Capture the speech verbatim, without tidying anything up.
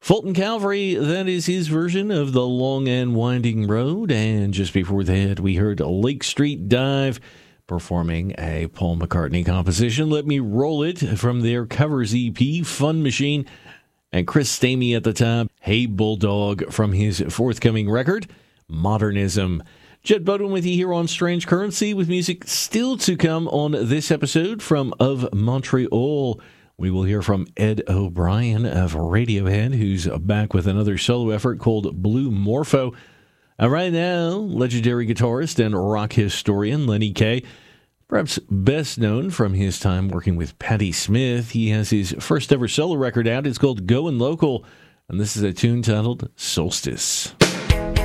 Fulton Calvary, that is his version of The Long and Winding Road. And just before that, we heard Lake Street Dive performing a Paul McCartney composition, Let Me Roll It, from their covers E P, Fun Machine. And Chris Stamey at the top, Hey Bulldog, from his forthcoming record, Modernism. Jed Bodwin with you here on Strange Currency, with music still to come on this episode from Of Montreal. We will hear from Ed O'Brien of Radiohead, who's back with another solo effort called Blue Morpho. Uh, right now, legendary guitarist and rock historian Lenny Kaye, perhaps best known from his time working with Patti Smith. He has his first ever solo record out. It's called Goin' Local, and this is a tune titled Solstice.